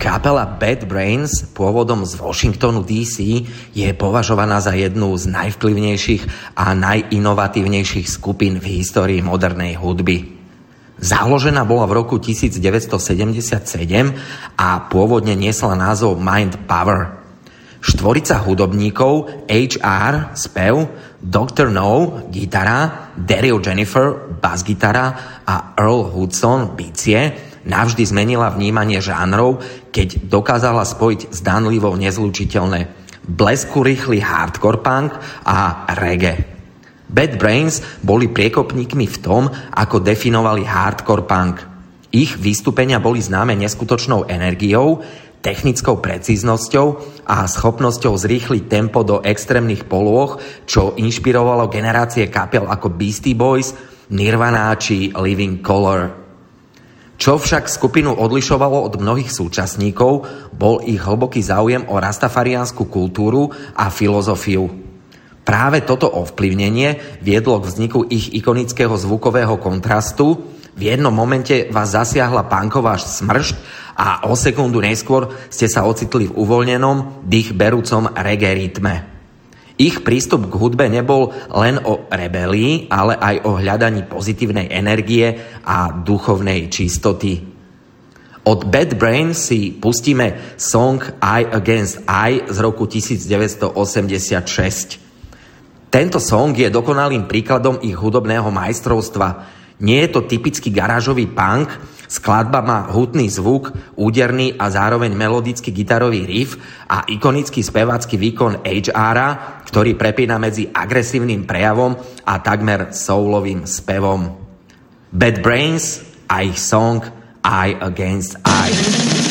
Kapela Bad Brains, pôvodom z Washingtonu DC, je považovaná za jednu z najvplyvnejších a najinovatívnejších skupín v histórii modernej hudby. Založená bola v roku 1977 a pôvodne niesla názov Mind Power. Štvorica hudobníkov HR, spev, Dr. No, gitara, Daryl Jennifer, basgitara a Earl Hudson, bicie, navždy zmenila vnímanie žánrov, keď dokázala spojiť zdánlivo nezlučiteľné blesku rýchly hardcore punk a reggae. Bad Brains boli priekopníkmi v tom, ako definovali hardcore punk. Ich vystúpenia boli známe neskutočnou energiou, technickou precíznosťou a schopnosťou zrýchliť tempo do extrémnych polôch, čo inšpirovalo generácie kapiel ako Beastie Boys, Nirvana či Living Colour. Čo však skupinu odlišovalo od mnohých súčasníkov, bol ich hlboký záujem o rastafariánsku kultúru a filozofiu. Práve toto ovplyvnenie viedlo k vzniku ich ikonického zvukového kontrastu. V jednom momente vás zasiahla punková smršť a o sekundu neskôr ste sa ocitli v uvoľnenom, dých berúcom reggae rytme. Ich prístup k hudbe nebol len o rebelii, ale aj o hľadaní pozitívnej energie a duchovnej čistoty. Od Bad Brains si pustíme song Eye Against Eye z roku 1986. Tento song je dokonalým príkladom ich hudobného majstrovstva. Nie je to typický garážový punk, skladba má hutný zvuk, úderný a zároveň melodický gitarový riff a ikonický spevácky výkon HR-a, ktorý prepína medzi agresívnym prejavom a takmer soulovým spevom. Bad Brains a ich song Eye Against Eye.